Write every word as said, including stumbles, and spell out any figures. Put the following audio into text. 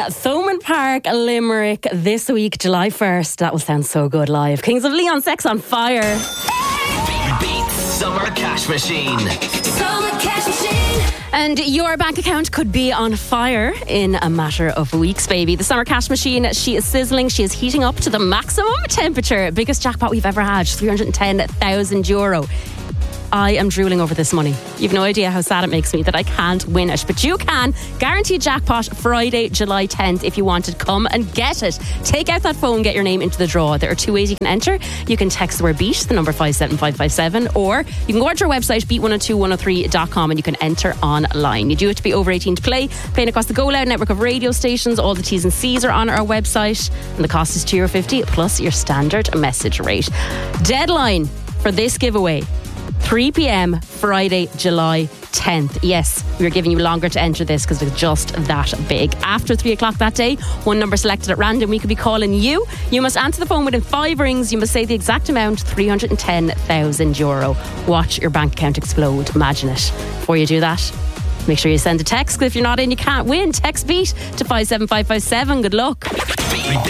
Thomond Park, Limerick, this week, July first. That will sound so good live. Kings of Leon, Sex on Fire. Beat Summer Cash Machine. Summer Cash Machine. And your bank account could be on fire in a matter of weeks, baby. The Summer Cash Machine, she is sizzling. She is heating up to the maximum temperature. Biggest jackpot we've ever had, three hundred ten thousand euro. I am drooling over this money. You've no idea how sad it makes me that I can't win it. But you can. Guaranteed jackpot Friday, July tenth. If you want it, come and get it. Take out that phone, get your name into the draw. There are two ways you can enter. You can text the word beat, the number five seven five five seven, or you can go onto our website, beat one oh two one oh three dot com, and you can enter online. You do have to be over eighteen to play. Playing across the Go Loud network of radio stations. All the T's and C's are on our website. And the cost is two euro fifty plus your standard message rate. Deadline for this giveaway, three p.m. Friday, July tenth. Yes, we're giving you longer to enter this because it's just that big. After three o'clock that day, one number selected at random, we could be calling you. You must answer the phone within five rings. You must say the exact amount, three hundred ten thousand euro. Watch your bank account explode. Imagine it. Before you do that, make sure you send a text. If you're not in, you can't win. Text beat to five seven five five seven. Good luck.